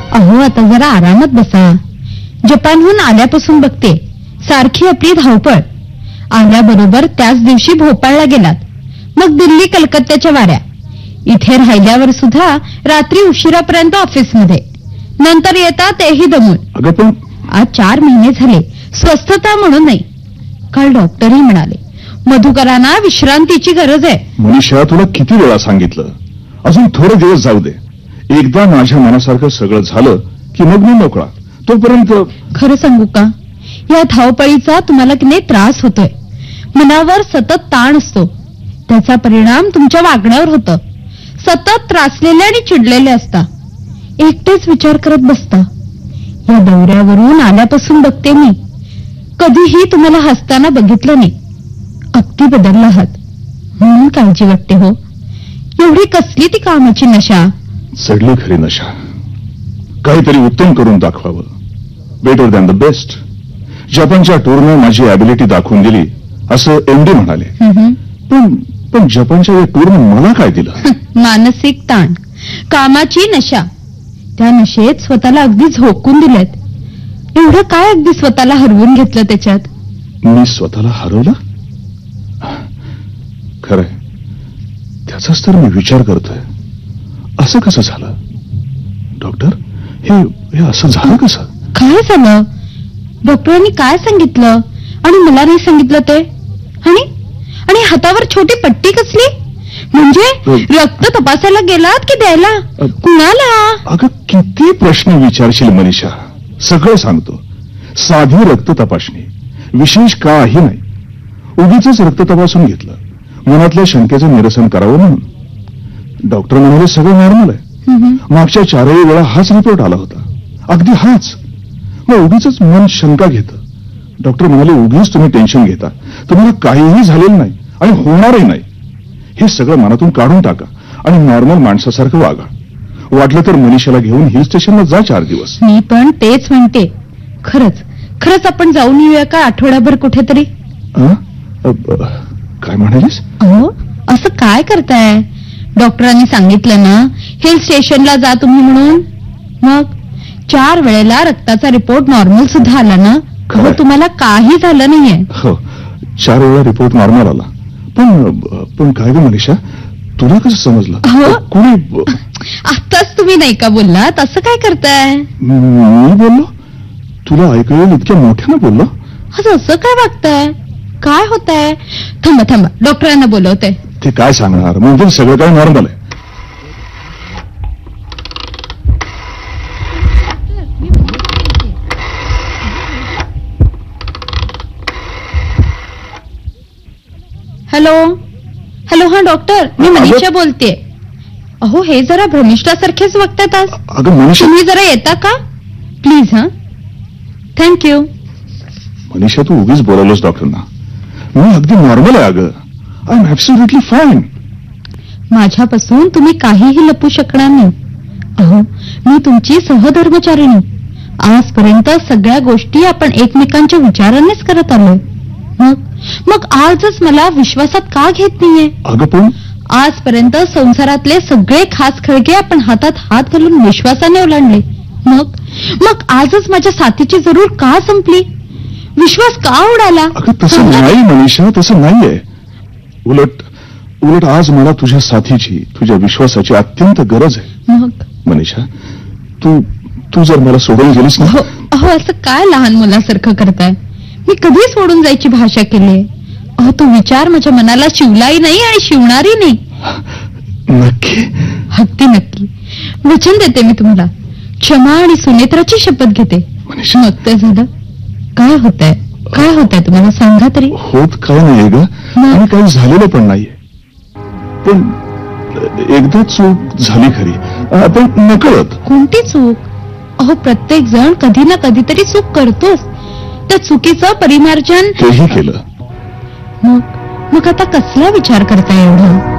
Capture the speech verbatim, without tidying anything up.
अहो आता जरा आरामात बसा. जपानहून आल्यापासून बघते सारखी आपली धावपळ. आल्याबरोबर त्याच दिवशी भोपाळला गेलात, मग दिल्ली कलकत्त्याच्या वाऱ्या. इथे राहिल्यावर सुद्धा रात्री उशिरापर्यंत ऑफिसमध्ये, नंतर येतात तेही दमून. अगं पण आज चार महिने झाले स्वस्थता म्हणून नाही. काल डॉक्टरही म्हणाले मधुकरांना विश्रांतीची गरज आहे. मनीषा, तुला किती वेळा सांगितलं, अजून थोडे दिवस जाऊ दे. एकदा माझ्या मनासारखं सगळं झालं की मग मी मोकळा. तोपर्यंत खरं सांगू का, या धावपळीचा तुम्हाला की नाही त्रास होतोय. मनावर सतत ताण असतो, त्याचा परिणाम तुमच्या वागण्यावर होतं. सतत त्रासलेले आणि चिडलेले असता, एकटेच विचार करत बसता. या दौऱ्यावरून आल्यापासून बघते मी, कधीही तुम्हाला हसताना बघितलं नाही. अगदी बदलला आहात, म्हणून काळजी वाटते हो. एवढी कसली ती कामाची नशा. चढली खरी नशा. काहीतरी उत्तम करून दाखवावं, बेटर दॅन द बेस्ट. जपानच्या टूरने माझी ॲबिलिटी दाखवून दिली असं एमडी म्हणाले. पण पण जपानच्या या टूरने मला काय दिलं? मानसिक ताण, कामाची नशा. त्या नशेत स्वतःला अगदी झोकून दिलेत. एवढं काय अगदी स्वतःला हरवून घेतलं त्याच्यात? मी स्वतःला हरवलं? खरंय, त्याचाच तर मी विचार करतोय. असं कसं झालं डॉक्टर? हे हे असं झालं कसं? काय झालं? डॉक्टरांनी काय सांगितलं आणि मला नाही सांगितलं ते? आणि आणि हातावर छोटी पट्टी कसली? म्हणजे रक्त तपासायला गेलात की द्यायला? कुणाला? अगं किती प्रश्न विचारशील मनीषा, सगळं सांगतो. साधी रक्त तपासणी, विशेष काही नाही. उगीच रक्त तपासून घेतलं, मनातल्या शंकेचं निरसन करावं म्हणून. डॉक्टर म्हणाले सगळं नॉर्मल आहे. मागच्या चारही वेळा हाच रिपोर्ट आला होता, अगदी हाच. मग उगीच मन शंका घेतं. डॉक्टर म्हणाले उगीच तुम्ही टेन्शन घेता, तुम्हाला काहीही झालेलं नाही आणि होणारही नाही. हे सगळं मनातून काढून टाका आणि नॉर्मल माणसासारखं वागा. वाटलं तर मनीषाला घेऊन हिल स्टेशनला जा चार दिवस. मी पण तेच म्हणते. खरंच खरंच आपण जाऊन येऊया का आठवड्याभर कुठेतरी? काय म्हणालीस? अहो असं काय करताय? डॉक्टरांनी सांगितलं ना हिल स्टेशनला जा तुम्ही म्हणून. मग चार वेळेला रक्ताचा रिपोर्ट नॉर्मल सुद्धा आला ना. हो, तुम्हाला काही झालं नाहीये. हो, चार वेळा रिपोर्ट नॉर्मल आला. पण पण काय ग मनीषा, तुला कसं समजलं? कोणी? आताच तुम्ही नाही का बोललात? असं काय करताय? मी बोललो? तुला ऐकू येईल इतक्या मोठ्यानं बोललो? असं असं काय वागताय? काय होतंय? थांबा थांबा, डॉक्टरांना बोलवते. ते काय सांगणार, म्हणजे सगळं काय नॉर्मल आहे. हॅलो हॅलो हा डॉक्टर, मी मनीषा बोलते. अहो हे जरा भ्रमिष्ठासारखेच वागतात आज. अगं मनीषा, तुम्ही जरा येता का प्लीज? हा, थँक्यू. मनीषा तू उगीच बोलावलंस डॉक्टरना. मी अगदी नॉर्मल आहे. अगं आय एम ऍब्सोल्युटली फाईन. माझ्यापासून तुम्ही काहीही लपू शकणार नाही. अहो मी तुमची सहधर्मचारिणी. आजपर्यंत सगळ्या गोष्टी आपण एकमेकांच्या विचारानेच करत आलोय. मग मग आजच मला विश्वासात का घेत नाहीये? अगं पण आजपर्यंत संसारातले सगळे खास खळगे आपण हातात हात घालून विश्वासाने ओलांडले. मग मग आजच माझ्या साथीची जरूर का संपली? विश्वास का उडाला? अगं तसं नाही मनीषा, तसं नाहीये. उलट उलट आज मला तुझ्या साथीची, तुझ्या विश्वासाची अत्यंत गरज आहे. मग मनीषा, तू तू जर मला सोडून गेलीस ना. अहो असं काय लहान मुलासारखं करताय? मी कधी सोडून जायची भाषा केली? अहो तो विचार माझ्या मनाला शिवलाही नाही आणि शिवणारही नाही. नक्की? अगदी नक्की. वचन देते मी तुम्हाला. क्षमा आणि सुनेत्राची शपथ घेते. मनीषा, मग ते झालं. काय होतंय? काय होतंय तुम्हाला सांगा तरी. होत काय नाहीये ग, आणि काही झालेलं पण नाहीये. पण एकदा चूक झाली खरी, पण नकळत. कोणती चूक? अहो प्रत्येक जण कधी ना कधीतरी चूक करतोच. त्या चुकीचं परिमार्जन तेही केलं. मग मग आता कसला विचार करताय एवढं?